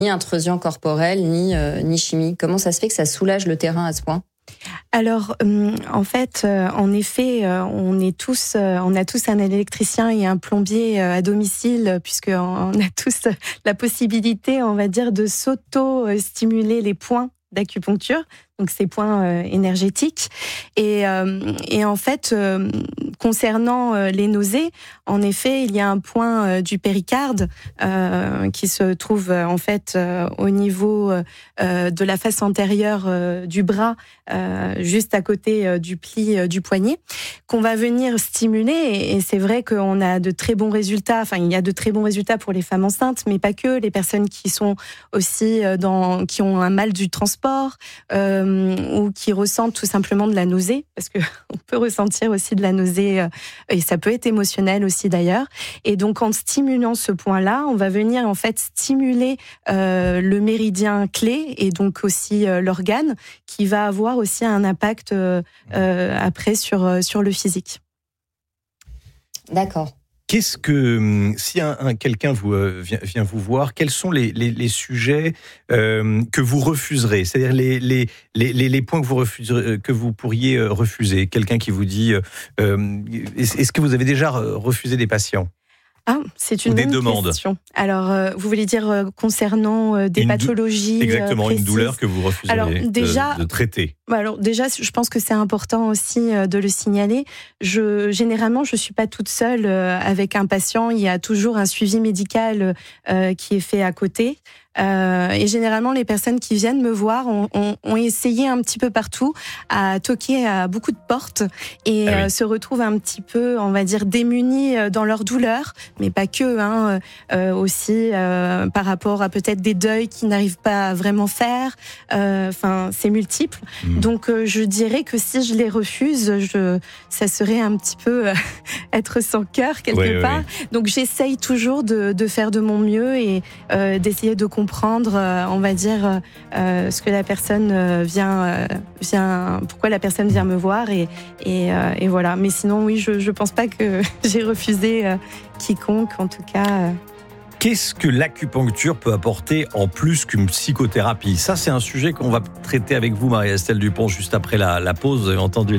ni intrusion corporelle, ni chimie. Comment ça se fait que ça soulage le terrain à ce point ? Alors, en fait, en effet, on a tous un électricien et un plombier à domicile, puisqu'on a tous la possibilité, on va dire, de s'auto-stimuler les points d'acupuncture, donc ces points énergétiques. Et en fait, concernant les nausées, en effet, il y a un point du péricarde qui se trouve en fait au niveau de la face antérieure du bras, juste à côté du pli du poignet, qu'on va venir stimuler. Et c'est vrai qu'on a de très bons résultats. Enfin, il y a de très bons résultats pour les femmes enceintes, mais pas que. Les personnes qui sont aussi qui ont un mal du transport ou qui ressentent tout simplement de la nausée, parce que on peut ressentir aussi de la nausée et ça peut être émotionnel aussi d'ailleurs. Et donc en stimulant ce point-là, on va venir en fait stimuler le méridien clé et donc aussi l'organe qui va avoir aussi un impact après sur le physique. D'accord. Qu'est-ce que, si quelqu'un vient vous voir, quels sont les sujets que vous refuserez ? C'est-à-dire les points que vous refuserez, que vous pourriez refuser ? Quelqu'un qui vous dit, est-ce que vous avez déjà refusé des patients ? C'est une bonne question. Alors, vous voulez dire concernant des pathologies exactement, précises. Une douleur que vous refuseriez de traiter. Alors déjà, je pense que c'est important aussi de le signaler. Généralement, je suis pas toute seule avec un patient. Il y a toujours un suivi médical qui est fait à côté. Et généralement, les personnes qui viennent me voir ont essayé un petit peu partout, à toquer à beaucoup de portes et se retrouvent un petit peu, on va dire, démunies dans leur douleur, mais pas que, aussi par rapport à peut-être des deuils qu'ils n'arrivent pas à vraiment faire. Enfin, c'est multiple. Donc, je dirais que si je les refuse, ça serait un petit peu être sans cœur quelque part. Oui. Donc, j'essaye toujours de faire de mon mieux et d'essayer de comprendre, on va dire, ce que la personne vient, pourquoi la personne vient me voir et voilà. Mais sinon, oui, je pense pas que j'ai refusé quiconque, en tout cas. Qu'est-ce que l'acupuncture peut apporter en plus qu'une psychothérapie ? Ça, c'est un sujet qu'on va traiter avec vous, Marie-Estelle Dupont, juste après la pause. Vous avez entendu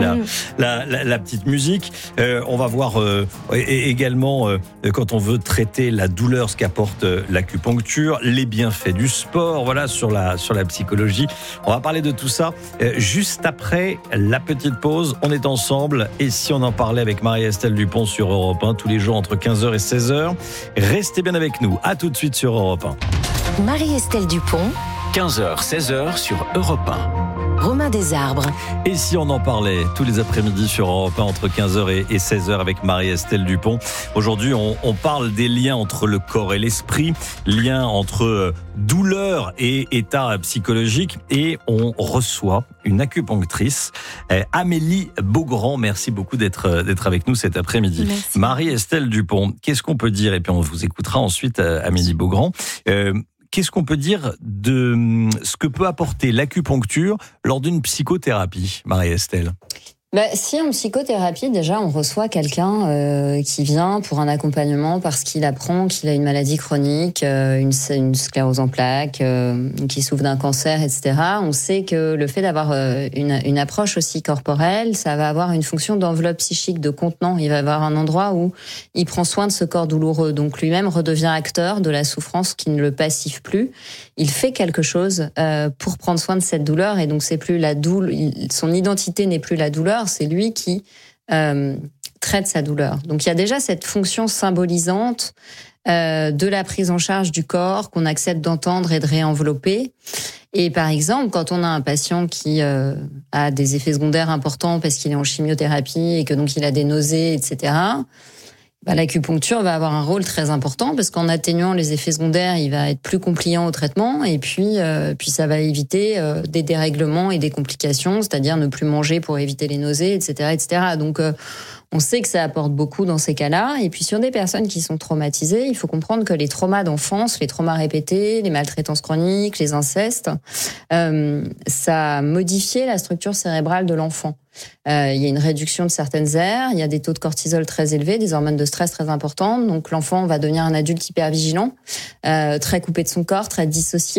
la petite musique. On va voir également, quand on veut traiter la douleur, ce qu'apporte l'acupuncture, les bienfaits du sport, voilà, sur la psychologie. On va parler de tout ça juste après la petite pause. On est ensemble. Et si on en parlait avec Marie-Estelle Dupont sur Europe 1, tous les jours entre 15h et 16h, restez bien avec nous. À tout de suite sur Europe 1. Marie-Estelle Dupont, 15h, 16h sur Europe 1. Romain Desarbres. Et si on en parlait tous les après-midi sur Europe 1 entre 15h et 16h avec Marie-Estelle Dupont. Aujourd'hui, on parle des liens entre le corps et l'esprit, liens entre douleur et état psychologique. Et on reçoit une acupunctrice, Amélie Beaugrand. Merci beaucoup d'être avec nous cet après-midi. Merci. Marie-Estelle Dupont, qu'est-ce qu'on peut dire ? Et puis on vous écoutera ensuite, Amélie Beaugrand. Qu'est-ce qu'on peut dire de ce que peut apporter l'acupuncture lors d'une psychothérapie, Marie-Estelle ? Si en psychothérapie, déjà, on reçoit quelqu'un qui vient pour un accompagnement parce qu'il apprend qu'il a une maladie chronique, une sclérose en plaques, qui souffre d'un cancer, etc. On sait que le fait d'avoir une approche aussi corporelle, ça va avoir une fonction d'enveloppe psychique, de contenant. Il va avoir un endroit où il prend soin de ce corps douloureux. Donc lui-même redevient acteur de la souffrance qui ne le passive plus. Il fait quelque chose pour prendre soin de cette douleur et donc c'est plus la douleur. Son identité n'est plus la douleur. C'est lui qui traite sa douleur. Donc il y a déjà cette fonction symbolisante de la prise en charge du corps qu'on accepte d'entendre et de réenvelopper. Et par exemple, quand on a un patient qui a des effets secondaires importants parce qu'il est en chimiothérapie et que donc il a des nausées, etc., l'acupuncture va avoir un rôle très important parce qu'en atténuant les effets secondaires, il va être plus compliant au traitement et puis ça va éviter des dérèglements et des complications, c'est-à-dire ne plus manger pour éviter les nausées, etc., etc. Donc on sait que ça apporte beaucoup dans ces cas-là. Et puis sur des personnes qui sont traumatisées, il faut comprendre que les traumas d'enfance, les traumas répétés, les maltraitances chroniques, les incestes, ça a modifié la structure cérébrale de l'enfant. Il y a une réduction de certaines aires, il y a des taux de cortisol très élevés, des hormones de stress très importantes. Donc l'enfant va devenir un adulte hyper vigilant, très coupé de son corps, très dissocié.